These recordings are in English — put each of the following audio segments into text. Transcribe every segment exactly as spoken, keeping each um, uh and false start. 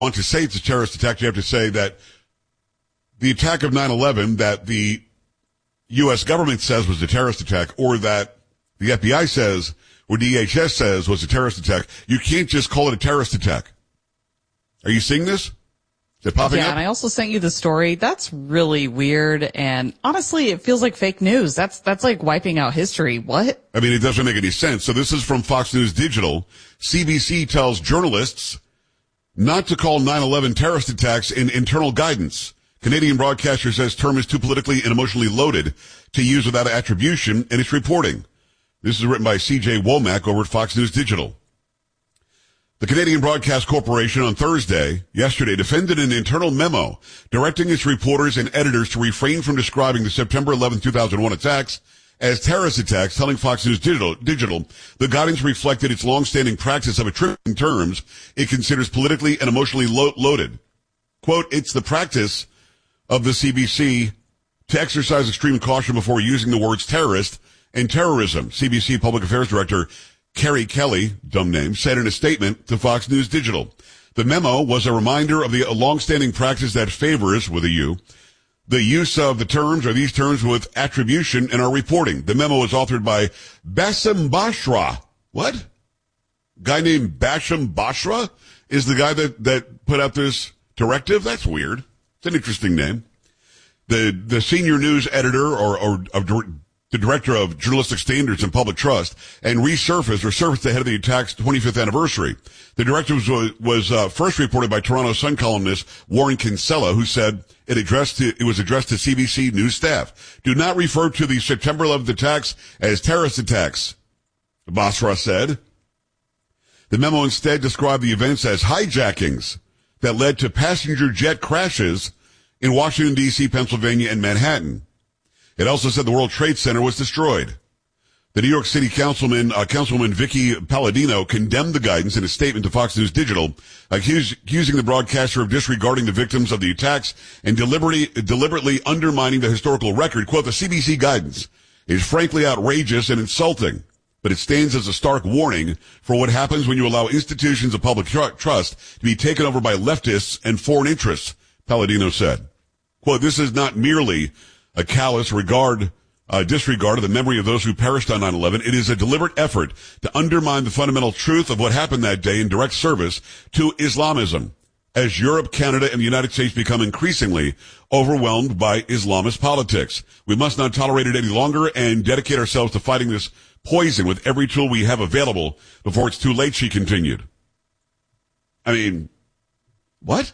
want to say it's a terrorist attack, you have to say that the attack of nine eleven that the U S government says was a terrorist attack, or that the F B I says or D H S says was a terrorist attack. You can't just call it a terrorist attack. Are you seeing this? Is it popping yeah, up? And I also sent you the story. That's really weird, and honestly, it feels like fake news. That's that's like wiping out history. What? I mean, it doesn't make any sense. So this is from Fox News Digital. C B C tells journalists not to call nine eleven terrorist attacks in internal guidance. Canadian broadcaster says term is too politically and emotionally loaded to use without attribution in its reporting. This is written by C J Womack over at Fox News Digital. The Canadian Broadcast Corporation on Thursday, yesterday, defended an internal memo directing its reporters and editors to refrain from describing the September eleventh, two thousand one attacks as terrorist attacks, telling Fox News Digital, Digital the guidance reflected its long-standing practice of attributing terms it considers politically and emotionally lo- loaded. Quote, it's the practice of the C B C to exercise extreme caution before using the words terrorist and terrorism, C B C Public Affairs Director Kerry Kelly, dumb name, said in a statement to Fox News Digital. The memo was a reminder of the long-standing practice that favors, with a U, the use of the terms or these terms with attribution in our reporting. The memo was authored by Bassem Bashra. What? Guy named Bassem Bashra is the guy that, that put out this directive? That's weird. It's an interesting name. The the senior news editor or, or of, the director of journalistic standards and public trust and resurfaced or surfaced ahead of the attack's twenty-fifth anniversary. The directive was, was uh, first reported by Toronto Sun columnist Warren Kinsella, who said it addressed to, it was addressed to C B C News staff. Do not refer to the September eleventh attacks as terrorist attacks, Basra said. The memo instead described the events as hijackings that led to passenger jet crashes in Washington, D C, Pennsylvania, and Manhattan. It also said the World Trade Center was destroyed. The New York City Councilman, uh, Councilwoman Vicky Palladino condemned the guidance in a statement to Fox News Digital, accused, accusing the broadcaster of disregarding the victims of the attacks and deliberately, deliberately undermining the historical record. Quote, the C B C guidance is frankly outrageous and insulting, but it stands as a stark warning for what happens when you allow institutions of public tr- trust to be taken over by leftists and foreign interests, Palladino said. Quote, this is not merely a callous regard, uh, disregard of the memory of those who perished on nine eleven. It is a deliberate effort to undermine the fundamental truth of what happened that day in direct service to Islamism, as Europe, Canada, and the United States become increasingly overwhelmed by Islamist politics. We must not tolerate it any longer and dedicate ourselves to fighting this poison with every tool we have available before it's too late, she continued. I mean, what?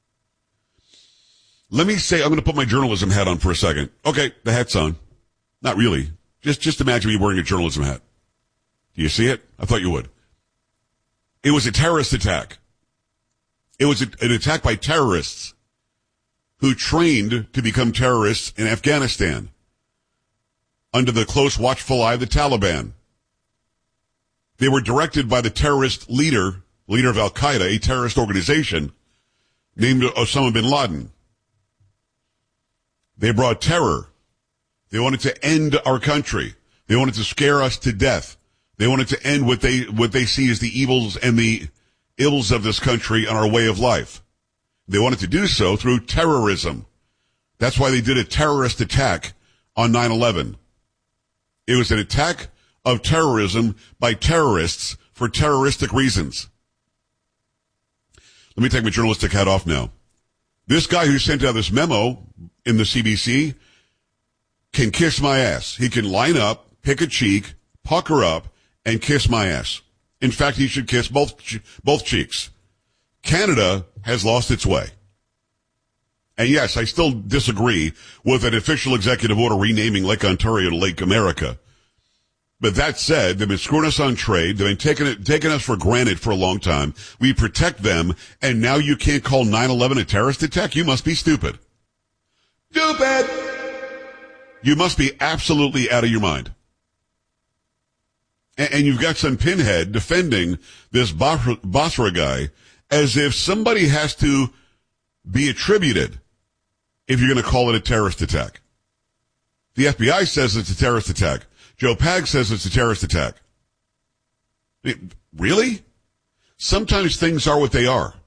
Let me say, I'm going to put my journalism hat on for a second. Okay, the hat's on. Not really. Just, just imagine me wearing a journalism hat. Do you see it? I thought you would. It was a terrorist attack. It was a, an attack by terrorists who trained to become terrorists in Afghanistan under the close watchful eye of the Taliban. They were directed by the terrorist leader, leader of Al-Qaeda, a terrorist organization named Osama bin Laden. They brought terror. They wanted to end our country. They wanted to scare us to death. They wanted to end what they, what they see as the evils and the ills of this country and our way of life. They wanted to do so through terrorism. That's why they did a terrorist attack on nine eleven. It was an attack of terrorism by terrorists for terroristic reasons. Let me take my journalistic hat off now. This guy who sent out this memo in the C B C can kiss my ass. He can line up, pick a cheek, pucker up, and kiss my ass. In fact, he should kiss both both cheeks. Canada has lost its way. And yes, I still disagree with an official executive order renaming Lake Ontario to Lake America. But that said, they've been screwing us on trade. They've been taking it, taking us for granted for a long time. We protect them, and now you can't call nine eleven a terrorist attack? You must be stupid. Stupid! You must be absolutely out of your mind. And, and you've got some pinhead defending this Basra, Basra guy as if somebody has to be attributed if you're going to call it a terrorist attack. The F B I says it's a terrorist attack. Joe Pag says it's a terrorist attack. It, really? Sometimes things are what they are.